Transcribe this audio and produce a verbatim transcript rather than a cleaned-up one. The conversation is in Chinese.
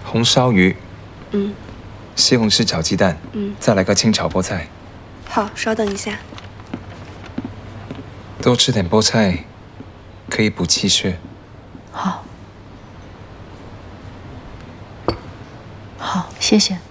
红烧鱼， 嗯， 西红柿炒鸡蛋， 嗯， 再来个清炒菠菜。 好，稍等一下。 多吃点菠菜，可以补气血。 好，好，谢谢。